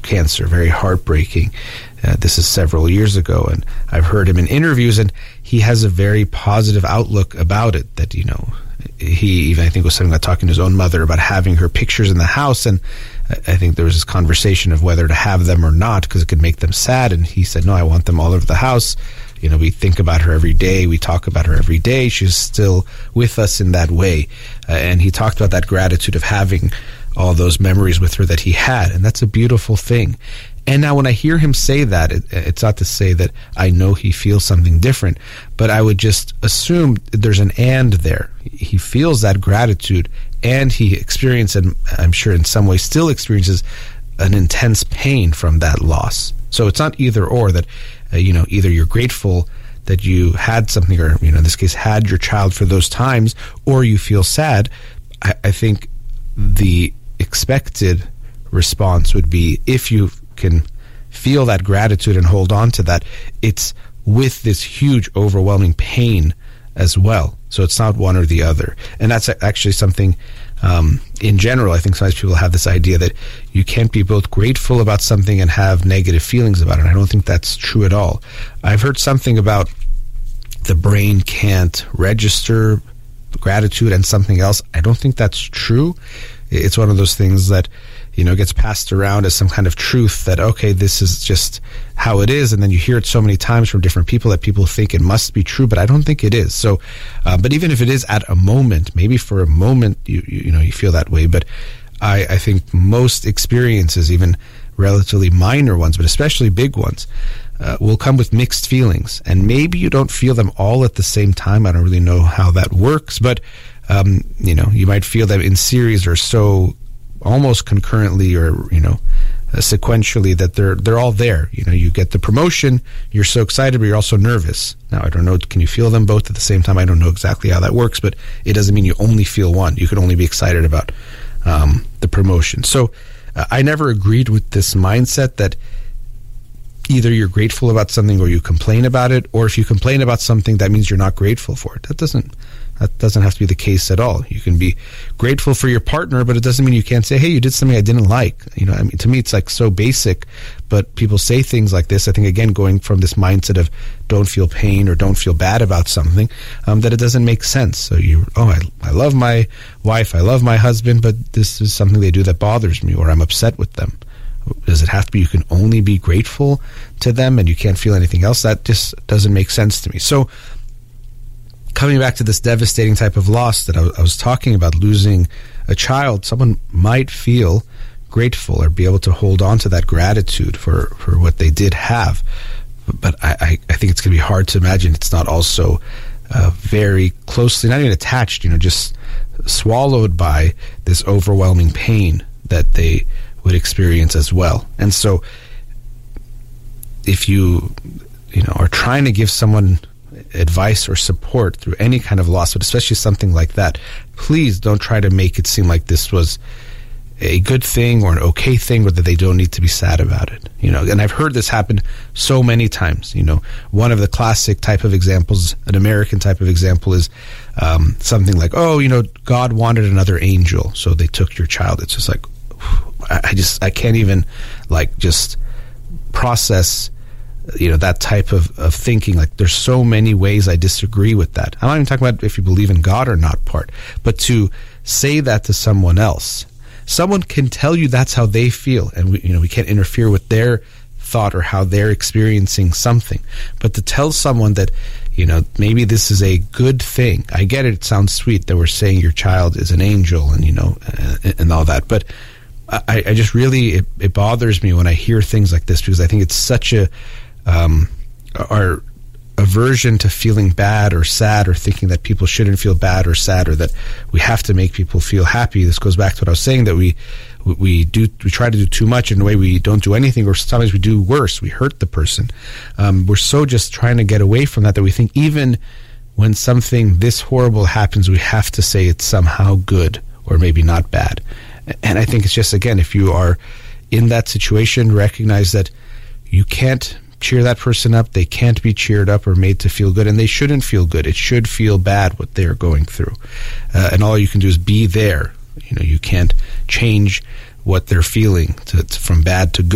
cancer. Very heartbreaking. This is several years ago, and I've heard him in interviews, and he has a very positive outlook about it. That, you know, he even, I think, was something about talking to his own mother about having her pictures in the house, and I think there was this conversation of whether to have them or not because it could make them sad, and he said, no, I want them all over the house. You know, we think about her every day. We talk about her every day. She's still with us in that way. And he talked about that gratitude of having all those memories with her that he had, and that's a beautiful thing. And now when I hear him say that, it's not to say that I know he feels something different, but I would just assume there's an and there. He feels that gratitude, and he experienced, and I'm sure in some way still experiences, an intense pain from that loss. So it's not either or, that, you know, either you're grateful that you had something, or, you know, in this case, had your child for those times, or you feel sad. I think the expected response would be, if you can feel that gratitude and hold on to that, it's with this huge, overwhelming pain as well. So it's not one or the other. And that's actually something, in general, I think sometimes people have this idea that you can't be both grateful about something and have negative feelings about it. I don't think that's true at all. I've heard something about the brain can't register gratitude and something else. I don't think that's true. It's one of those things that, you know, gets passed around as some kind of truth that, okay, this is just how it is, and then you hear it so many times from different people that people think it must be true, but I don't think it is. So, but even if it is at a moment, maybe for a moment you know, you feel that way, but I think most experiences, even relatively minor ones, but especially big ones, will come with mixed feelings, and maybe you don't feel them all at the same time. I don't really know how that works, but you know, you might feel them in series or so, almost concurrently, or, you know, sequentially, that they're all there. You know, you get the promotion, you're so excited, but you're also nervous. Now, I don't know, can you feel them both at the same time? I don't know exactly how that works, but it doesn't mean you only feel one. You can only be excited about the promotion. So I never agreed with this mindset that either you're grateful about something or you complain about it, or if you complain about something, that means you're not grateful for it. That doesn't have to be the case at all. You can be grateful for your partner, but it doesn't mean you can't say, hey, you did something I didn't like. You know, I mean, to me, it's like so basic, but people say things like this, I think, again, going from this mindset of don't feel pain or don't feel bad about something, that it doesn't make sense. So I love my wife, I love my husband, but this is something they do that bothers me, or I'm upset with them. Does it have to be you can only be grateful to them and you can't feel anything else? That just doesn't make sense to me. So coming back to this devastating type of loss that I was talking about, losing a child, someone might feel grateful or be able to hold on to that gratitude for what they did have. But I think it's going to be hard to imagine it's not also very closely, not even attached, you know, just swallowed by this overwhelming pain that they would experience as well. And so if you know, are trying to give someone advice or support through any kind of loss, but especially something like that, please don't try to make it seem like this was a good thing or an okay thing, or that they don't need to be sad about it. You know, and I've heard this happen so many times. You know, one of the classic type of examples, an American type of example, is something like, oh, you know, God wanted another angel, so they took your child. It's just like, I can't even like just process, you know, that type of thinking. Like, there's so many ways I disagree with that. I'm not even talking about if you believe in God or not part, but to say that to someone else. Someone can tell you that's how they feel, and we can't interfere with their thought or how they're experiencing something. But to tell someone that, you know, maybe this is a good thing. I get it. It sounds sweet that we're saying your child is an angel and, you know, and all that. But I just really, it bothers me when I hear things like this, because I think it's such our aversion to feeling bad or sad, or thinking that people shouldn't feel bad or sad, or that we have to make people feel happy. This goes back to what I was saying, that we try to do too much in a way we don't do anything, or sometimes we do worse. We hurt the person. We're so just trying to get away from that we think even when something this horrible happens, we have to say it's somehow good or maybe not bad. And I think it's just, again, if you are in that situation, recognize that you can't cheer that person up. They can't be cheered up or made to feel good, and they shouldn't feel good. It should feel bad what they're going through. And all you can do is be there. You know, you can't change what they're feeling from bad to good.